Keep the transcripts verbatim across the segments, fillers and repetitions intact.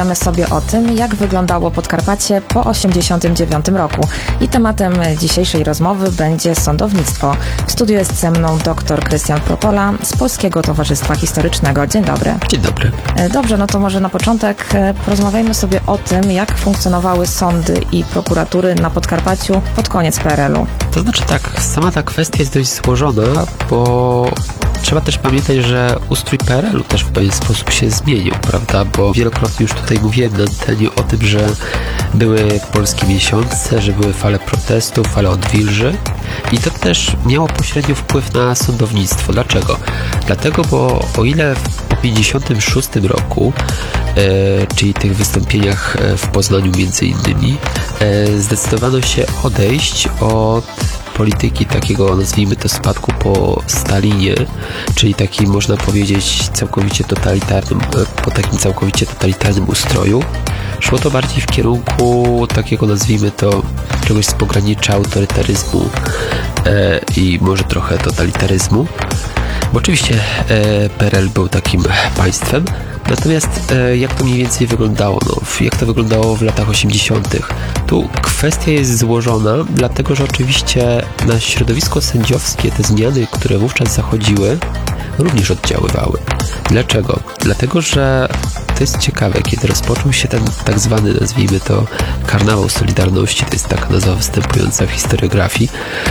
porozmawiamy sobie o tym, jak wyglądało Podkarpacie po osiemdziesiątym dziewiątym roku. I tematem dzisiejszej rozmowy będzie sądownictwo. W studiu jest ze mną dr Krystian Propola z Polskiego Towarzystwa Historycznego. Dzień dobry. Dzień dobry. Dobrze, no to może na początek porozmawiajmy sobie o tym, jak funkcjonowały sądy i prokuratury na Podkarpaciu pod koniec P R L-u. To znaczy tak, sama ta kwestia jest dość złożona, bo trzeba też pamiętać, że ustrój P R L-u też w pewien sposób się zmienił, prawda? Bo wielokrotnie już tutaj mówiłem na antenie o tym, że były polskie miesiące, że były fale protestów, fale odwilży i to też miało pośrednio wpływ na sądownictwo. Dlaczego? Dlatego, bo o ile w pięćdziesiątym szóstym roku, e, czyli tych wystąpieniach w Poznaniu między innymi, e, zdecydowano się odejść od polityki takiego, nazwijmy to, spadku po Stalinie, czyli takim, można powiedzieć, całkowicie totalitarnym, po takim całkowicie totalitarnym ustroju. Szło to bardziej w kierunku takiego, nazwijmy to, czegoś z pogranicza autorytaryzmu e, i może trochę totalitaryzmu. Bo oczywiście e, P R L był takim państwem, natomiast e, jak to mniej więcej wyglądało? No, jak to wyglądało w latach osiemdziesiątych? Tu kwestia jest złożona, dlatego że oczywiście na środowisko sędziowskie te zmiany, które wówczas zachodziły, również oddziaływały. Dlaczego? Dlatego, że to jest ciekawe, kiedy rozpoczął się ten tak zwany, nazwijmy to, karnawał Solidarności, to jest taka nazwa występująca w historiografii,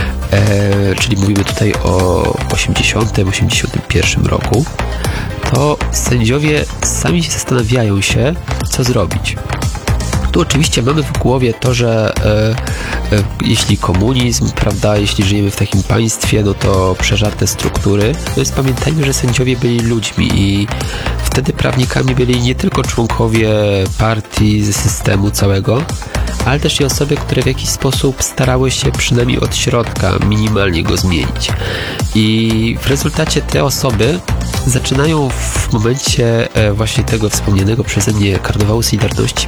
e, czyli mówimy tutaj o osiemdziesiątym, osiemdziesiątym pierwszym roku, to sędziowie sami się zastanawiają się, co zrobić. Tu oczywiście mamy w głowie to, że e, e, jeśli komunizm, prawda, jeśli żyjemy w takim państwie, no to przeżarte struktury. Natomiast pamiętajmy, że sędziowie byli ludźmi i wtedy prawnikami byli nie tylko członkowie partii, ze systemu całego, ale też i osoby, które w jakiś sposób starały się przynajmniej od środka minimalnie go zmienić. I w rezultacie te osoby zaczynają w momencie właśnie tego wspomnianego przeze mnie karnawału Solidarności